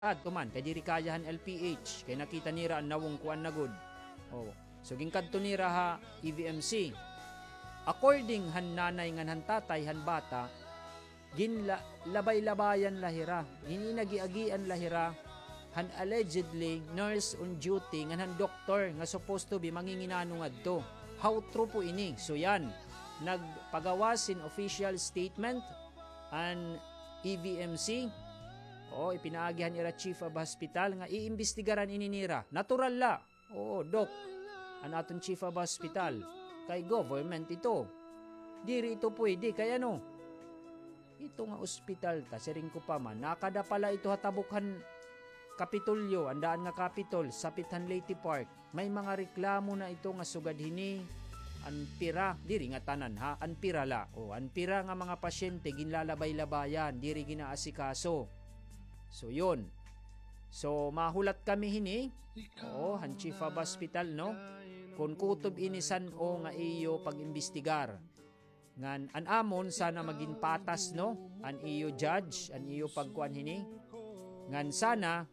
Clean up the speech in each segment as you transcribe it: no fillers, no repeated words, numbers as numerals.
tuman kay diri kayahan LPH kay nakita nira ang nawong kuan na good. Oh, so gingkadto nira ha EVMC. According han nanay ngan han tatay han bata, labay-labayan lahira, gininagi-agian lahira, han allegedly nurse on duty ngan han doktor nga supposed to be manginginano ngadto. How true po ini? So yan, nagpagawas in official statement an EVMC. Ipinaagihan ira chief of hospital nga iimbestigaran ininira. Natural la. Dok, an aton chief of hospital. Kay government ito. Diri ito pwede. Kaya no, ito nga ospital, siring ko pa man, nakada pala ito hatabukhan Kapitolyo, andaan nga Capitol, sapithan Leyte Park. May mga reklamo na ito nga sugad hini, anpira, diri nga tanan ha, anpira la. Anpira nga mga pasyente, ginlalabay-labayan, diri ginaasikaso. So yun. So mahulat kami hini. Han chief of hospital no. Kung kutob inisan nga iyo pag-imbestigar. Ngan an amon sana maging patas no. An iyo judge, an iyo pagkuan hini. Ngan sana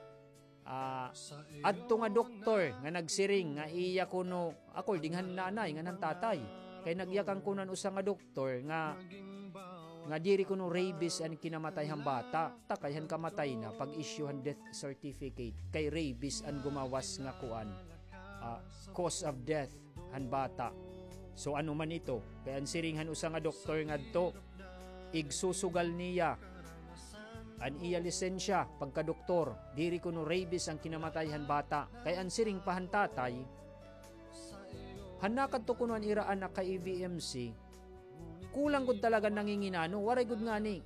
adto nga doktor nga nagsiring nga iya kuno according han nanay nga nan tatay. Kay nagyakang kunan usa nga doktor nga diri kuno rabies an kinamatay han bata. Takayhan kamatay na pag issuehan death certificate kay rabies an gumawas nga kuan cause of death han bata. So ano man ito, kay an siringhan usa nga doktor ngadto igsusugal niya an iya lisensya pagka doktor, diri kuno rabies ang kinamatay han bata. Kay an siring pa han tatay hanakad to kuno an ira anak kay EVMC. Kulang gud talaga nanginginano, waray gud nga ni.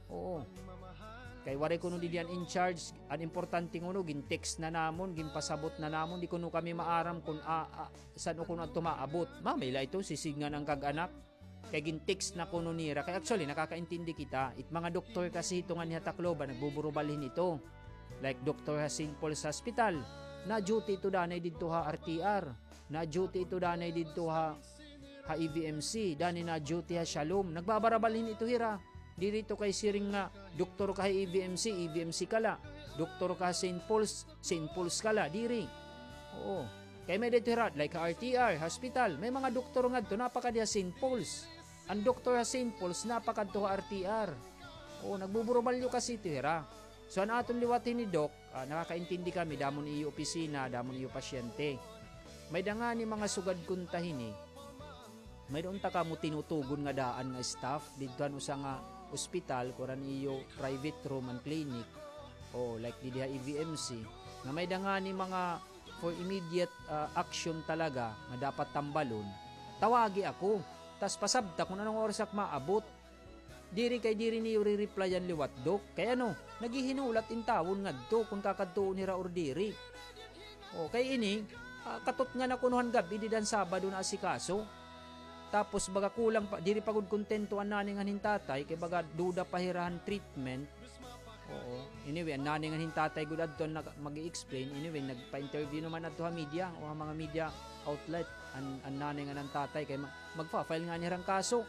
Kay waray kuno di diyan in charge, an importante kuno gin-text na namon, ginpasabot na namon, di kuno kami maaram kung saan kuno at tumaabot. Mamila ito sisignan ang kag-anak. Kay gin-text na kuno nira. Kay actually nakakaintindi kita. Mga doktor kasi ito nga ni Takloban nagbuburubalhin ito. Like Dr. St. Paul's Hospital, na duty ito danay didto ha RTR, na duty ito danay didto ha EVMC, dani na duty ha Shalom. Nagbabarabalhin ito hira. Dirito kay siring nga, doktor ka EVMC, EVMC kala. Doktor ka St. Paul's kala, diri. Kay may dito hira, like RTR, hospital, may mga doktor nga ito, napakadiha St. Paul's. Ang doktor ha St. Paul's, napakadto ha RTR. Nagbuburubalyo kasi ito hira. So, ang aton liwatin ni Doc, nakakaintindi kami, damon iyo opisina, damon iyo pasyente. May danga ni mga sugad kuntahini, mayroon ta ka mo tinutugon nga daan nga staff didtuan usa nga ospital kuran iyo private room and clinic like diha EVMC nga may danga ni mga for immediate action talaga nga dapat tambalon. Tawagi ako tas pasabta kung anong oras ak maabot. Diri niyo re-replyan liwat Dok. Kay nagihinulat in tawon ngadto kung kakadtuon nira or diri. Kay ini katot nga nakunuhan gabi di dan Sabado na asikaso. Tapos baga kulang pa, diri pagod kontento ang nani nga hintatay, kay baga duda pahirahan treatment. Anyway, ang nani nga hintatay gud adto mag-i-explain. Anyway, nagpa-interview naman adto ha media o mga media outlet ang nani nga ng tatay kay magfa-file nga nirang kaso.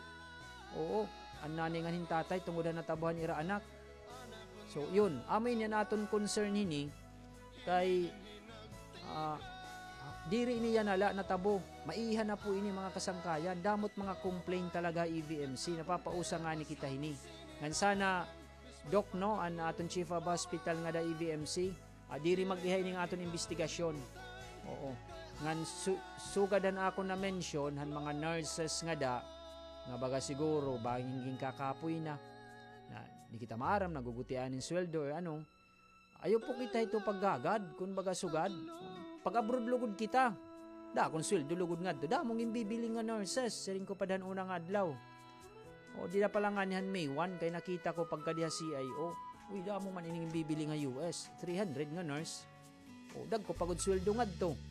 Ang nani nga hintatay tungod na natabuhan ira anak. So yun, amay niya naton concern hini kay diri niya nala natabo. Maihan na po ini mga kasangkayan. Damot mga complaint talaga EVMC. Napapausa nga ni kita hini. Ngan sana Doc no, an aton chief of hospital nga da EVMC, diri mag-ihay ning aton investigasyon. Ngan sugadan ako na mention han mga nurses nga da nga baga siguro banging kakapoy na di kita maaram nagugutian ning sweldo or Ayaw po kita ito paggagad kung baga sugad. Pag-abroad lugod kita. Kung sweldo lugod nga da mong imbibili nga nurses. Siring ko pa dan unang adlaw. Di na pala nga niyan May 1 kay nakita ko pagka diha CIO. Da mo man ining imbibili nga US. 300 nga nurse. Dag ko pagod sweldo nga to.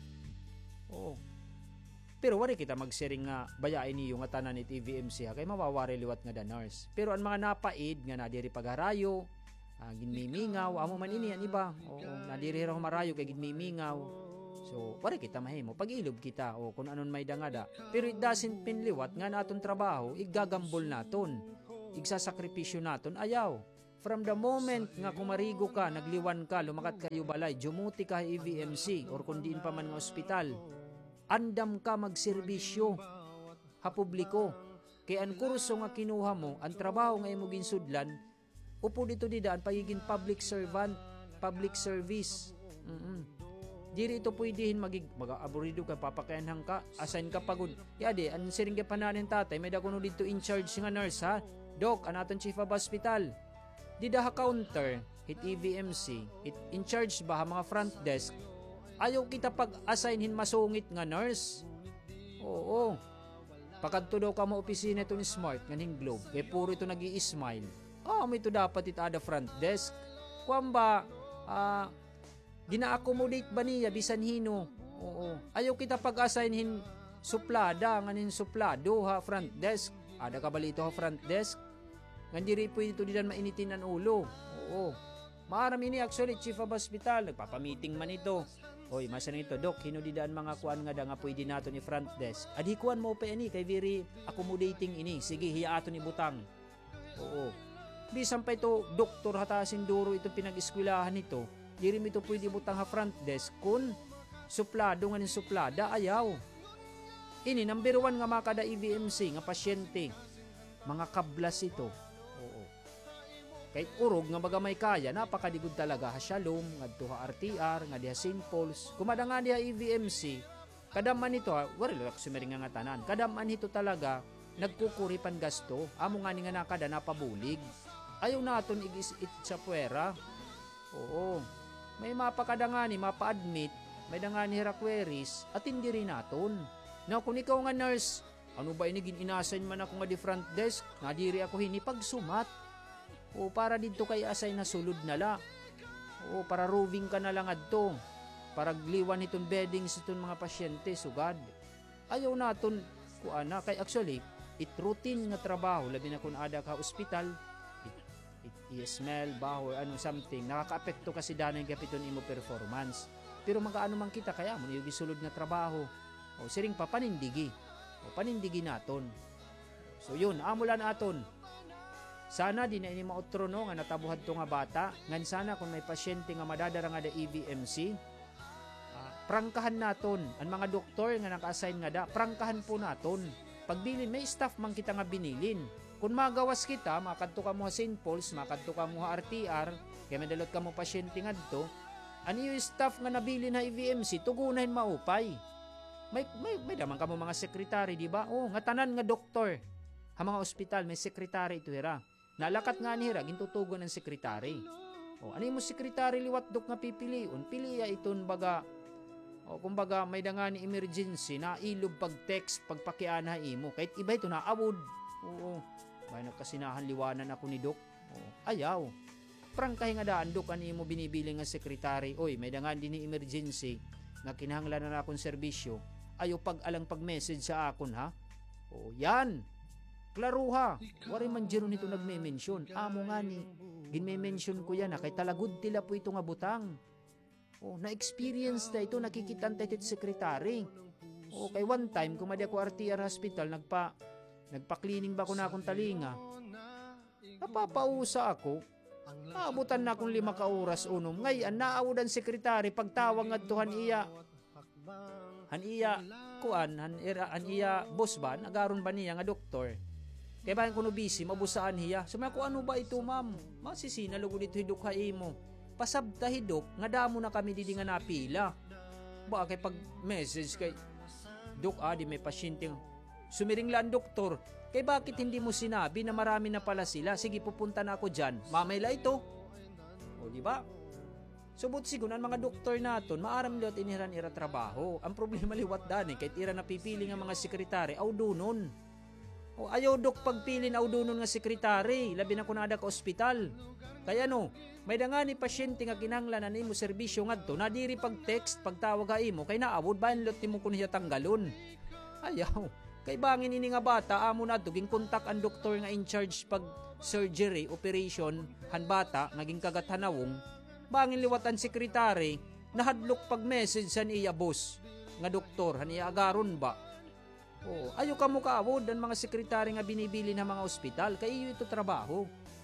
Pero wari kita magsiring nga bayain niyo nga tanan ni TVMC kay mawawari liwat nga da nurse. Pero ang mga napaid nga nadiri pagharayo, ginmimingaw, amo man ini yan iba. Nadiri raw marayo kay ginmimingaw. So, wari kita mahimo pag-ilob kita kung anon may dangada. Pero it doesn't mean liwat nga naton trabaho igagambol naton. Igsasakripisyo naton ayaw. From the moment nga kumarigo ka, nagliwan ka, lumakat kayo balay, jumuti ka EVMC or kundiin pa man nga ospital, andam ka magserbisyo ha publiko. Kaya ang kurso nga kinuha mo, ang trabaho nga imo ginsudlan, upo dito didaan pagiging public servant, public service. Diri ito pwedihin mag-aburido ka, papakayanhan ka, assign ka pagod. Yadi, ang siring ka pananin tatay, may dakuno dito in charge nga nurse ha. Doc, anaton chief of hospital. Dida ha counter, hit EVMC, hit in charge ba ha mga front desk. Ayaw kita pag-assignin masungit nga nurse. Oo. Pagkadto daw ka mo opisina ito ni Smart, nganing Globe, kaya puro ito nag-i-smile. May ito dapat ita front desk. Kuwan ba, gina-accommodate ba niya bisan hino? Oo. Ayaw kita pag-assignin suplada, nganin suplado ha front desk. Ada ka bali ito ha front desk? Ngandiri po ito diyan mainitin ang ulo. Oo. Maaram ini actually chief of hospital, nagpapamiting man ito. Oy, masa nito, Dok, hino didaan mga kuan nga da nga pwede nato ni front desk. Adi kuan mo pa ini kay very accommodating ini. Sige, hiya ato ni butang. Oo. Bisan pa ito, doktor hatasin duro ito pinag-eskwelahan nito. Diri mi ito pwede butang ha front desk kun suplado nga ni suplada ayaw. Ini number 1 nga makada EVMC nga pasyente. Mga kablas ito. Oo. Kahit urog nga baga may kaya, napakadigod talaga ha Shalom, ngadto ha RTR, nga diha St. Paul's. Kumada nga diha EVMC, kadaman ito ha, wala sumiring nga tanan. Kadaman ito talaga, nagkukuri pan gasto, amo nga ni nga nakada napabulig. Ayaw naton igis it sa puwera. Oo. May mapakadangani, mapa-admit, may dangani queries, at hindi rin naton. Now, kung ikaw nga nurse, ano ba ini gin-inassign man ako nga di front desk, nga diri ako hinipagsumat. O para dito kay assign na sulod na la. O para roving ka na lang adto. Para gliwan itong beddings itong mga pasyente, sugad. Ayaw naton, kuana, kay actually, it routine nga trabaho, labi na kung ada ka ospital, it smell, baho, ano something, nakaka-apekto kasi danay kapiton imo performance. Pero magaano man kita, kaya mo yung gisulod nga trabaho. O siring pa panindigi. O panindigi naton. So yun, amulan aton. Sana di na ini mautro no nga natabuhad to nga bata. Ngan sana kung may pasyente nga madadara nga da EVMC, prangkahan naton. Ang mga doktor nga naka-assign nga da, prangkahan po naton. Pagbilin, may staff man kita nga binilin. Kung magawas kita, makadto ka mo ha St. Paul's, makadto ka mo ha RTR, kaya medalot ka mo pasyente nga dito, ano yung staff nga nabilin ha EVMC, tugunahin maupay. May daman ka mo mga sekretary, di ba? Nga tanan nga doktor. Ha mga ospital, may sekretary ito hira. Nalakat nga ni hira, gintutugon ng sekretary. Ano yung sekretary liwat dok nga pipiliun? Piliya iton baga, kumbaga may da nga ni emergency na ilob pag-text, pagpakiana imo. Kahit iba ito na awod. Oo. May nagkasinahan liwanan ako ni Dok. Ayaw. Prangkay nga daan, Dok, ano mo binibili nga sekretary? Oy, may dangan din ni emergency nga kinahanglan na akong serbisyo. Ayaw pag-alang pag-message sa akon, ha? Yan. Klaro ha. Wari man dyan nito nagme-mention. Amo nga ni. Ginme-mention ko yan, ha? Kay talagod tila po ito nga butang. Na-experience na ito, nakikitan tayo ito sekretary. Kay one time, kumadi ako RTR Hospital, nagpa-cleaning ba ko na akong talinga. Napapausa ako. Naabutan na akong 5 ka oras unom. Ngayon, naawudan sekretary, pagtawag nga to han iya, boss ba, nagaron ba niya nga doktor. Kaya ba kung busy, mabusaan hiya. Sabi ko, ano ba ito ma'am? Masisina lugo dito hidok ha imo. Pasabta hidok, nga damo na kami didi nga napila. Ba kay pag message kay Dok, di may pasyente. Sumiring lang doktor. Kay bakit hindi mo sinabi na marami na pala sila? Sige, pupunta na ako dyan. Mamayla ito. Di ba? Subot sigun ang mga doktor naton, maaram liwat iniran ira trabaho. Ang problema liwat dani, kahit ira napipili nga mga sekretary, aw dunon. Ayaw dok pagpilin aw dunon nga sekretary, labi na kunada ka ospital. Kaya may da nga ni pasyente nga kinahanglanan nimo serbisyo ngadto, nadiri pag text, pagtawag ha imo, kay naawod ba lot nimo kun hiya tanggalon. Ayaw. Kay bangin ini nga bata, amo na to, ginkontak ang doktor nga in charge pag surgery, operation, han bata, naging kagathanawong, bangin liwatan sekretary, nahadlok pag message sa niya boss, nga doktor, han iya agaron ba? Ayo ka mo kaawod ang mga sekretary nga binibili ng mga ospital, kay iyo ito trabaho.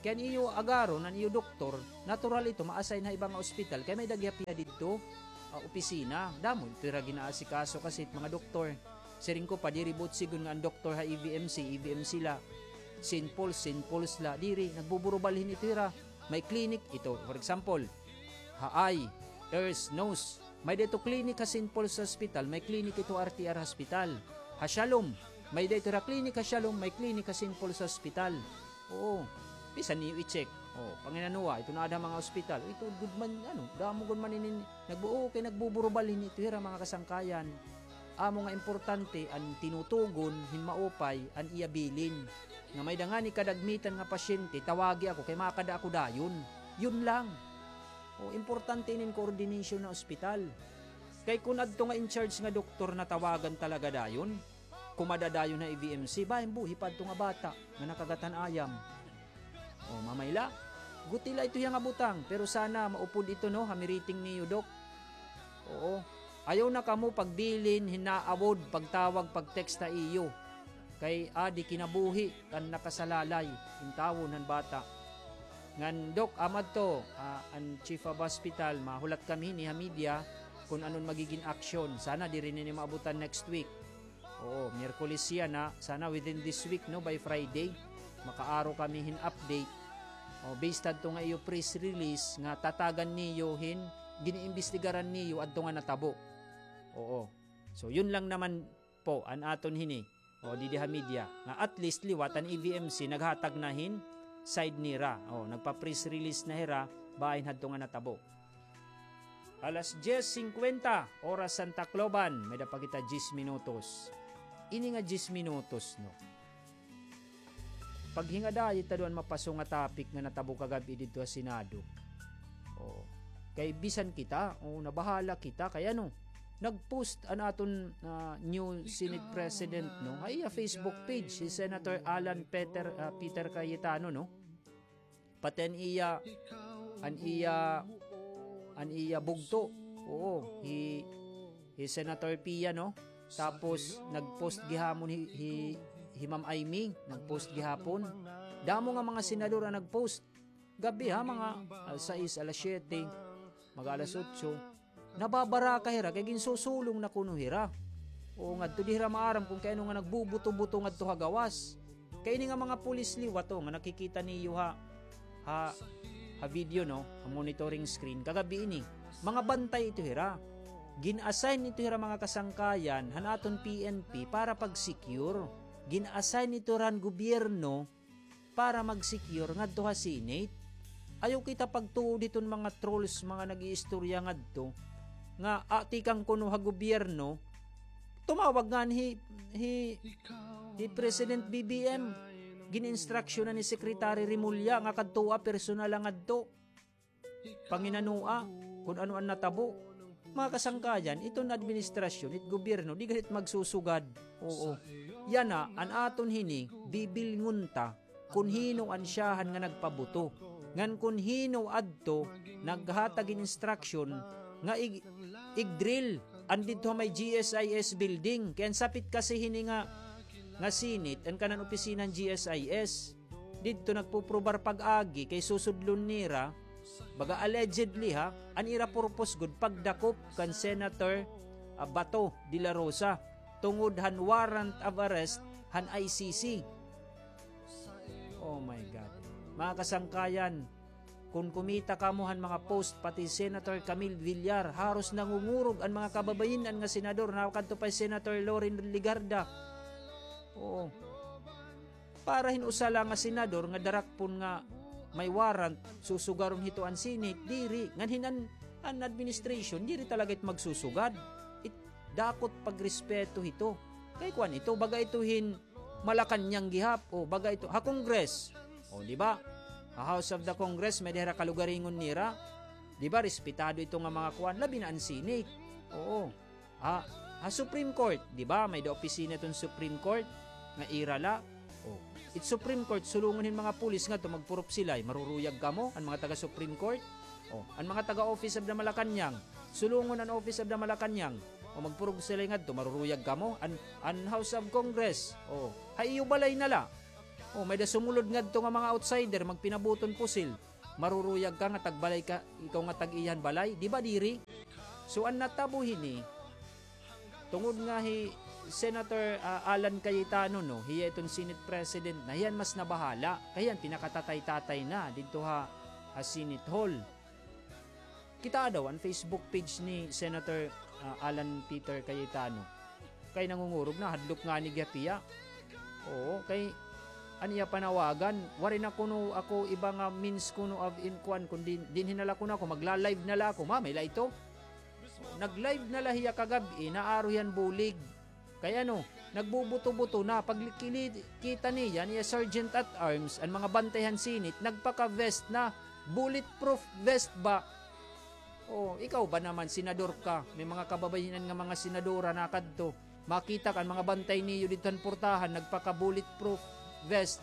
Kaya iyo agaro nan iyo doktor, natural ito ma-assign na ibang ospital kaya may dagyapya dito opisina. Damo ito ra ginaasikaso kasi mga doktor. Siring ko pa diri bot sigun nga ang doktor ha EVMC la. St. Paul's la diri nagbuburubalhin ito ra. May clinic ito. For example, eye, ears, nose. May dito clinic ha St. Paul's Hospital, may clinic ito RTR Hospital. Ha Shalom, may dito ra clinic ha Shalom, may clinic ha St. Paul's Hospital. Oo. Bisan niyo i-check. Panginanua, ito na ada mga ospital. Ito good man damo good man inin nagbuo kay nagbuburubalhin ito hira mga kasangkayan. Amo nga importante ang tinutugon hinmaupay ang iyabilin. Nga may dangani kadagmitan nga pasyente, tawagi ako kay makada ako dayon. Yun lang. Importante inin coordination na ospital. Kay kun adto nga in charge nga doktor na tawagan talaga dayon, kumadadayon na EVMC, bahin buhi pa adto nga bata nga nakagatan ayam. Mamayla, gutila ito yung abutang, pero sana maupod ito no, hamiriting niyo dok. Oo, ayaw na kamo pagbilin, hinaawod, pagtawag, pagtext na iyo. Kay adi kinabuhi, kan nakasalalay, intawon ng bata. Ngan dok, amad to, ang chief of hospital, mahulat kami ni Hamidia kung anong magiging action. Sana di rin ni maabutan next week. Oo, Miyerkules yan na, sana within this week no, by Friday. Makaaro kami hin update based adto nga iyo press release nga tatagan niyo hin giniimbestigaran niyo adto nga natabo. So yun lang naman po an aton hini Didi Hamidia nga at least liwat an EVMC naghatag na hin side nira nagpa press release na hira bahin adto nga natabo. Alas 10:50 oras Santa Cloban may dapakita 10 minutos. Ini nga 10 minutos no. Pag hingadayi taduan mapaso nga topic nga natabo kagabi dito sa Senado. Kay bisan kita, nabahala kita kaya nagpost an aton new Senate President no. Ay Facebook page si Senator Alan Peter Cayetano no. Paten an iya bugto. Hi Senator Pia no. Tapos nagpost gihamon hi Ma'am Aimee, nagpost gihapon. Damo nga mga senador ang nagpost. Gabi mga 6, alas 7, mga alas 8. Nababara ka hira, kaya ginsusulong na kuno hira. Ngadto di hira maaram kung kaya nga nagbubuto-buto ngadto hagawas. Kaya nga mga pulis liwa to, nga nakikita niyo ha video no, ha monitoring screen. Kagabi ini, mga bantay ito hira. Gin-assign ito hira mga kasangkayan, hanaton PNP para pag-secure. Gin-assign ito ran gobyerno para mag-secure ngadto ha Senate. Ayaw kita pagtuod iton mga trolls, mga nag-iistorya ngadto nga atikang kuno ha gobyerno. Tumawag nga hi President BBM, gin-instruction na ni Secretary Rimulya nga kadtoa personal lang ngadto. Panginanua kung ano ang natabo. Mga kasangkayan, itong administrasyon, it gobyerno, di ganit magsusugad. Yan na, an aton hini, bibilngun ta, kun hino an siyahan nga nagpabuto. Ngan kun hino adto, naghatagin instruction, nga igdrill, andito may GSIS building. Kaya sapit kasi hini nga sinit, ang kanan opisina ng GSIS. Dito nagpuprobar pag-agi, kay susudlon nira, baga allegedly an ira purpose good pagdakop kan Senator Bato de la Rosa tungod han warrant of arrest han ICC. Oh my God. Mga kasangkayan, kung kumita kamuhan mga post pati Senator Camille Villar, haros nangungurog ang mga kababayinan nga senador na kadto pa Senator Loren Ligarda. Para hinusala nga senador nga darakpon nga may warrant susugaron hito ang Senate diri nganhin an administration diri talaga it magsusugad it dakot pagrespeto hito kay kuan ito baga ituhin Malacanang gihap baga ito ha Congress di ba House of the Congress may dira kalugaringon nira di ba respetado ito nga mga kuan labi na ang Senate ha Supreme Court di ba may opisina itong Supreme Court nga irala It's Supreme Court, sulungunin mga pulis nga to magpurup sila, maruruyag ka mo, ang mga taga Supreme Court, ang mga taga Office of the Malacanang, sulungon ang Office of the Malacanang, magpurug sila nga to maruruyag ka mo, ang House of Congress, hayo balay nala, May da sumulod nga nga mga outsider, magpinabuton pusil. Maruruyag ka nga tagbalay ka, ikaw nga tag-iyan balay, di ba diri? So ang natabuhin ni, tungod nga Senator Alan Cayetano, no, hiya itong Senate President na yan mas nabahala. Kaya pinakatatay-tatay na dito Senate Hall. Kita daw ang Facebook page ni Senator Alan Peter Cayetano. Kay nangungurog na, hadlok nga ni Gapiya. Kay aniya panawagan, wari na kuno ako iba nga means kuno of inquan, kundi din hinala ko na ako, magla-live na la ako, may ito. Nag-live na lahiya kagabi, naaro yan bulig. Kaya nagbubuto-buto na, pag kita niya Sergeant at Arms, ang mga bantayan sinit, nagpaka-vest na, bulletproof vest ba? Ikaw ba naman, senador ka? May mga kababayan nga mga senadora na kadto. Makita ka, mga bantay niyo dito ang portahan, nagpaka-bulletproof vest.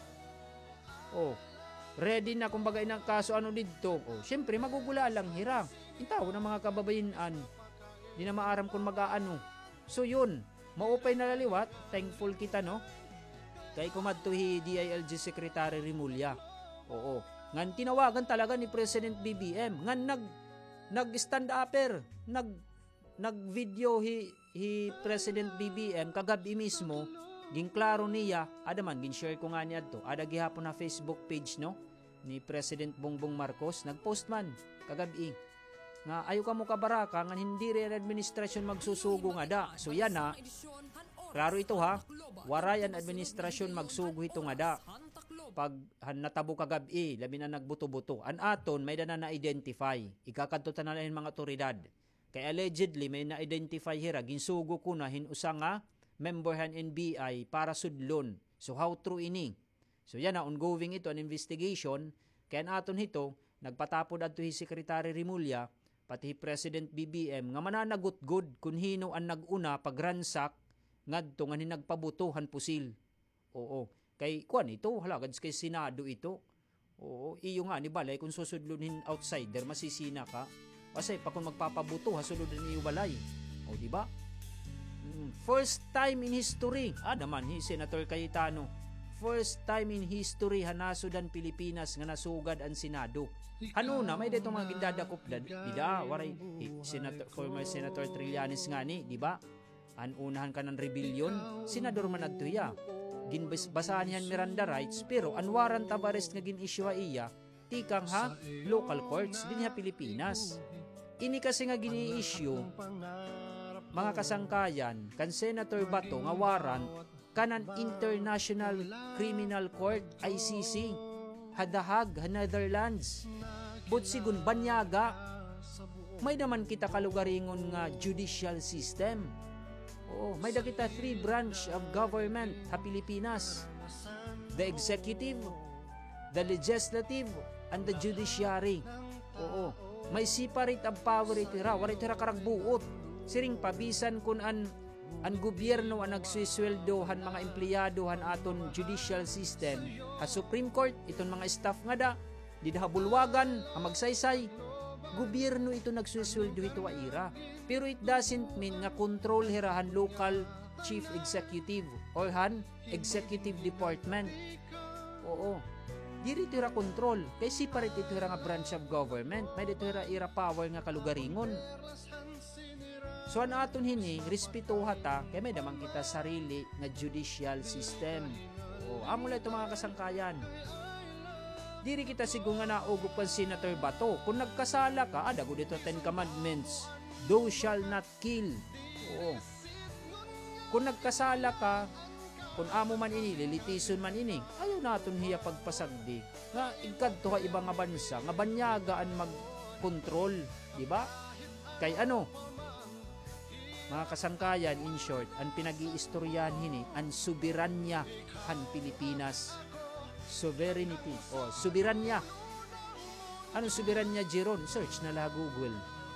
Ready na kumbaga ng kaso dito. Syempre, magugula lang hira. Itaw ng mga kababayan, di na maaram kung mag-aano. So yun, maupay na laliwat, thankful kita, no? Kay kumadtuhi DILG Secretary Remulla. Ngan tinawagan talaga ni President BBM. Ngan nag-stand upper, nag-video hi President BBM kagabi mismo, ging klaro niya, adaman, gin-share ko nga niya to, ada gihapon na Facebook page, no? Ni President Bongbong Marcos, nag-post man, kagabi, nga ayo ka mo kabaraka, nga hindi rin administrasyon magsusugo nga da. So yan klaro ito waray ang administrasyon magsugo ito nga da. Pag natabo kagabi, labi na nagbuto-buto, an aton may dana na-identify, ikakadto na lang mga otoridad. Kay allegedly may na-identify hira, ginsugo ko na hinusa nga memberhan NBI para sudlon. So how true ini? So yan ongoing ito, an investigation. Kaya aton hito, nagpatapod adto hi Secretary Remulla, pati President BBM, nga mananagot-good kung hino ang nag-una pagransak ngadto nga hinagpabutuhan pusil. Kay kuan ito, halagad kay Senado ito. Iyo nga ni balay kung susudlunin outsider, masisina ka. Kasi pa kung magpapabuto, hasuludin niyo balay. Di ba? First time in history, naman Senator Cayetano, first time in history hanasodan Pilipinas nga nasugad ang Senado. Na may dito mga gindadakop waray former Senator Trillanes nga ni, di ba? Unahan ka ng rebellion, senador man adto ya. Ginbasahan yan Miranda rights, pero ang warrant of arrest nga gin-issue iya, tikang local courts din Pilipinas. Ini kasi nga gini-issue, mga kasangkayan, kan Senator Bato nga warrant kanan International Criminal Court, ICC, hadahag, Netherlands. Sigun banyaga, may naman kita kalugaringon nga judicial system. May kita 3 branch of government Pilipinas. The executive, the legislative, and the judiciary. May separate of power itira, wala itira karagbuot. Siring pabisan kun an gobyerno ang nagsusweldohan mga empleyado aton judicial system, Supreme Court, iton mga staff nga da, di bulwagan, magsaysay, gobyerno ito nagsusweldo ito ira. Pero it doesn't mean nga control hirahan local chief executive or executive department. Diri ito control. Kaya separate ito nga branch of government. May dito ira power nga kalugaringon. So ano aton respetuha ta, kaya may damang kita sarili nga judicial system. Amula ito mga kasangkayan. Diri kita sigo nga naugop kan Senator Bato. Kung nagkasala ka, dago dito 10 commandments. Thou shall not kill. Kung nagkasala ka, kung amo man ini, lilitison man ini, ayaw naton hiya pagpasagdi. Nga igkadto ibang nga bansa, nga banyagaan mag-control, di ba? Kay mga kasangkayan, in short, ang pinag-iistoryahan ang soberanya Pilipinas. Sovereignty. Soberanya. Anong soberanya, Jeron? Search na la Google.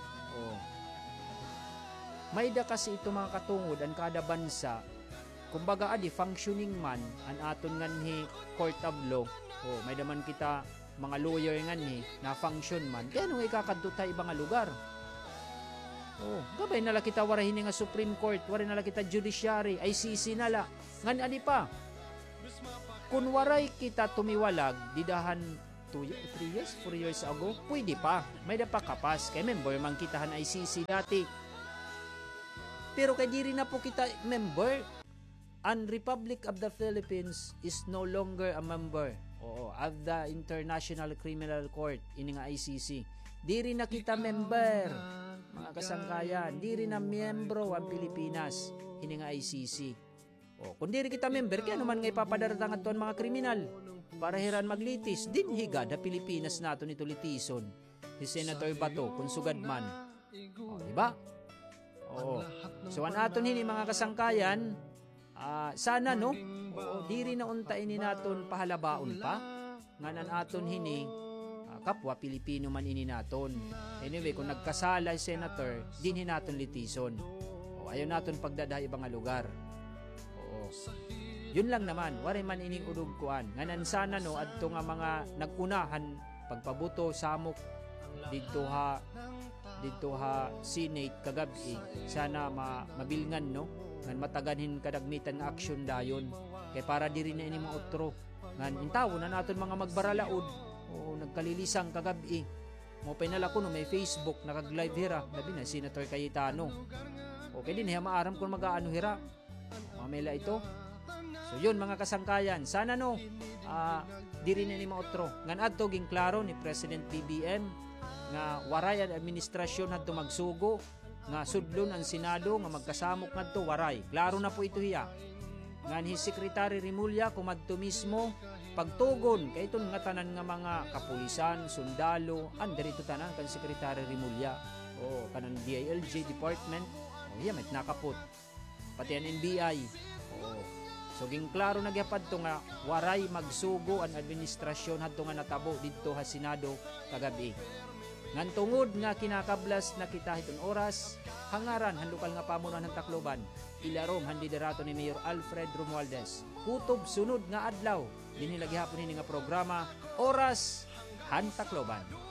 May da kasi ito mga katungod ang kada bansa. Kumbaga functioning man ang aton nganhi court of law. May daman kita mga lawyer nganhi na function man. Kaya nung ikakadto tayo ibang lugar. Gabay nala kita warahin nga Supreme Court, warahin nala kita judiciary, ICC nala. Ngan pa. Kung waray kita tumiwalag, didahan 3 years, 4 years ago, pwede pa. May da pa kapas. Kay member man kitahan ICC dati. Pero kay diri na po kita member. Ang Republic of the Philippines is no longer a member of the International Criminal Court, ini nga ICC. Diri na kita member, mga kasangkayan. Diri na miyembro ang Pilipinas, ini nga ICC. Kung diri kita member, kaya naman nga ipapadaratang ato ang mga kriminal para hiran maglitis. Dinhiga da Pilipinas nato nito litison. Si Senator Bato, kung sugad man. Diba? So, an aton hini mga kasangkayan, sana no, diri na untain ni naton pahalabaon pa, nganan aton hini, kapwa Pilipino man ini naton. Anyway, kung nagkasala si Senator, dinhi naton litison. Ayaw naton pagdaday ibang lugar. Yun lang naman, waray man ining udog kuan. Nganan sana no, adto nga mga nagunahan pagpabuto samok dito ha Senate kagabi, sana mabilngan no, ngan mataganhin kadagmitan nga aksyon dayon, kay para diri na ini mautro ngan intawo na naton mga magbaralaod nagkalilisang kagabi mo pinala ko no, may Facebook nakag-live hira labi na Senator Cayetano. Okay din hiya maaram kung magaano hira mamela ito. So yun mga kasangkayan, sana no diri na ni mautro ngan adto ging klaro ni President BBM nga waray ang administrasyon hadto magsugo nga sudlon ang Senado nga magkasamok ngadto waray. Klaro na po ito hiya. Nga ni Secretary Remulla kumadto mismo pagtugon kay iton nga tanan nga mga kapulisan, sundalo, under ito tanan kan Secretary Remulla. Kanan DILG department. Hiya met nakapot. Pati ang NBI. So ging klaro nagyapad to nga waray magsugo ang administrasyon hadto nga natabo didto ha Senado kagabi. Ngan tungod nga kinakablas na kita hiton oras, hangaran han lokal nga pamunuan ng Tacloban, ilarom han liderato ni Mayor Alfred Romualdez. Kutob sunod nga adlaw, dinhi lagi hapon ini nga programa Oras han Tacloban.